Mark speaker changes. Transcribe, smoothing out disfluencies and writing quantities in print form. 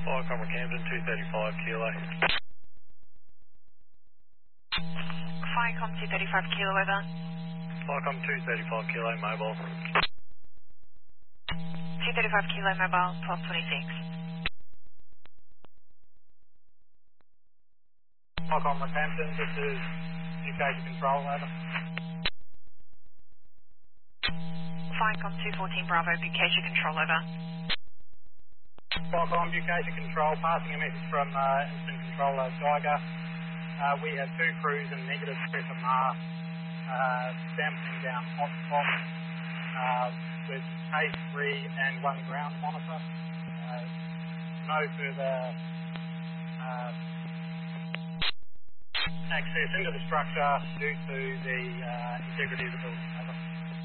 Speaker 1: Falcon Camden 235 kilo.
Speaker 2: Firecom 235 kilo over.
Speaker 1: Falcon 235 kilo mobile.
Speaker 2: 235 kilo mobile, 1226.
Speaker 1: Falcon Camden, this is UK to control, over.
Speaker 2: Firecom 214 Bravo, Bucasia control over.
Speaker 1: Falcon UK to control, passing a message from instant controller Geiger. We have 2 crews in negative pressure mar, sampling down hotspot with case 3 and 1 ground monitor. No further access into the structure due to the integrity of the building.